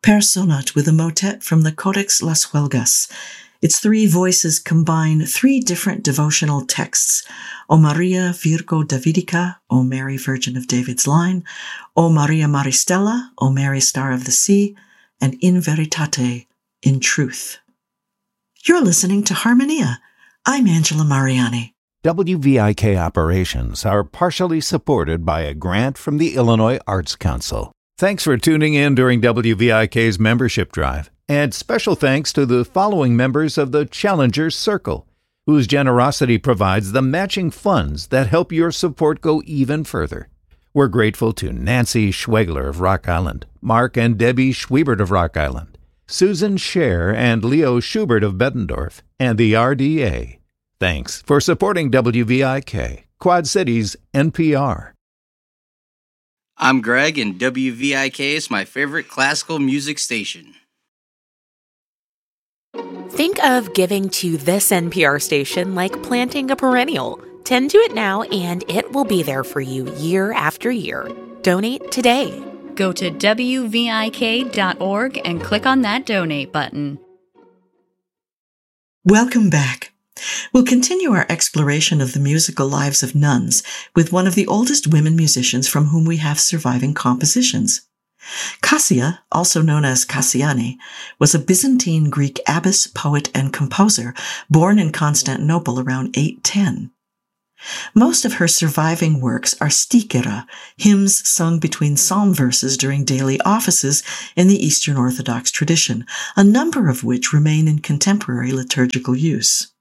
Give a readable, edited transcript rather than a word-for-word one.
Personat with a motet from the Codex Las Huelgas. Its three voices combine three different devotional texts: O Maria Virgo Davidica, O Mary Virgin of David's Line; O Maria Maristella, O Mary Star of the Sea; and In Veritate, in Truth. You're listening to Harmonia. I'm Angela Mariani. WVIK operations are partially supported by a grant from the Illinois Arts Council. Thanks for tuning in during WVIK's membership drive. And special thanks to the following members of the Challenger Circle, whose generosity provides the matching funds that help your support go even further. We're grateful to Nancy Schwegler of Rock Island, Mark and Debbie Schwiebert of Rock Island, Susan Scher and Leo Schubert of Bettendorf, and the RDA. Thanks for supporting WVIK, Quad Cities NPR. I'm Greg, and WVIK is my favorite classical music station. Think of giving to this NPR station like planting a perennial. Tend to it now, and it will be there for you year after year. Donate today. Go to WVIK.org and click on that donate button. Welcome back. We'll continue our exploration of the musical lives of nuns with one of the oldest women musicians from whom we have surviving compositions. Cassia, also known as Cassiani, was a Byzantine Greek abbess, poet, and composer born in Constantinople around 810. Most of her surviving works are stikera, hymns sung between psalm verses during daily offices in the Eastern Orthodox tradition, a number of which remain in contemporary liturgical use.